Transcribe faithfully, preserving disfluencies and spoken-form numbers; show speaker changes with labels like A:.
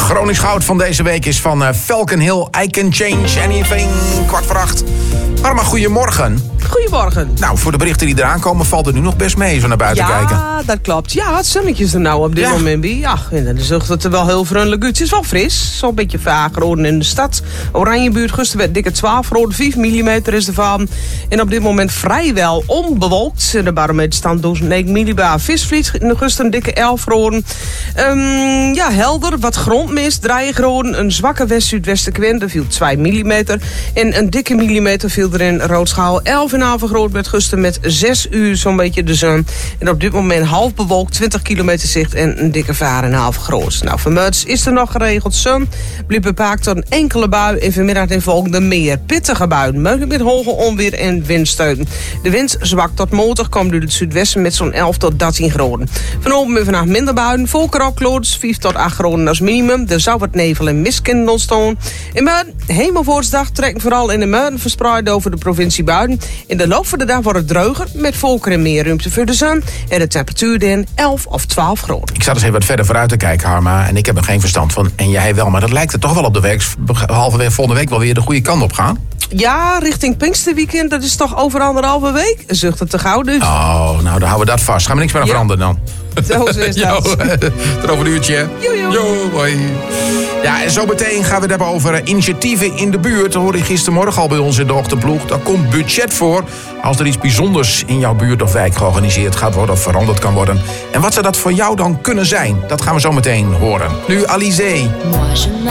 A: Gronings goud van deze week is van uh, Falcon Hill. I can change anything. Kwart voor acht. Harma, goedemorgen.
B: Goedemorgen.
A: Nou, voor de berichten die eraan komen valt het nu nog best mee, zo naar buiten
B: ja,
A: kijken.
B: Ja, dat klopt. Ja, het zonnetje is er nou op dit
A: ja.
B: moment bij. Ja, en dan zegt het er wel heel vriendelijk uit. Het is wel fris. Zo'n beetje vaag roden in de stad. Oranjebuurt, gisteren werd dikke twaalf roden. vijf millimeter is ervan. En op dit moment vrijwel onbewolkt. De barometer staat dus negen millibar. Visvliet in de gisteren dikke elf roden. Um, ja, helder. Wat grondmist, drie roden. Een zwakke west-zuidwestenwind. Er viel twee millimeter. En een dikke millimeter viel er in Roodschaal. elf en half groot met gisteren met zes uur zo'n beetje de zon. En op dit moment half bewolkt, twintig kilometer zicht en een dikke vaar en half groot. Nou, vanmiddag is er nog geregeld zon. Blijft bepaakt door een enkele bui. En vanmiddag en volgende meer pittige buien. Mogelijk met hoge onweer en windsteun. De wind zwakt tot matig, komt uit het zuidwesten met zo'n elf tot dertien graden. Vanochtend en vannacht minder buien. Volkeropkloot, vijf tot acht graden als minimum. Er zou wat nevel en mist kunnen ontstaan. In maart, hemelvoortsdag trekken vooral in de maanden verspreid over de provincie buien. In de loop van de dag wordt het droger met volker en meer ruimte voor de zon. En de temperatuur dan elf of twaalf graden.
A: Ik zat eens even wat verder vooruit te kijken, Harma. En ik heb er geen verstand van. En jij wel. Maar dat lijkt er toch wel op de week. Halverwege volgende week wel weer de goede kant op gaan.
B: Ja, richting Pinksterweekend. Dat is toch over anderhalve week? Zucht het te gauw dus.
A: Oh, nou dan houden we dat vast. Gaan we niks meer aan
B: ja.
A: veranderen dan.
B: Zo is dat.
A: Tot over een uurtje.
B: Jojo.
A: Jo, hoi. Ja, en zo meteen gaan we het hebben over initiatieven in de buurt. Dat hoorde ik gistermorgen al bij ons in de ochtendploeg. Daar komt budget voor als er iets bijzonders in jouw buurt of wijk georganiseerd gaat worden of veranderd kan worden. En wat zou dat voor jou dan kunnen zijn? Dat gaan we zo meteen horen. Nu Alizé.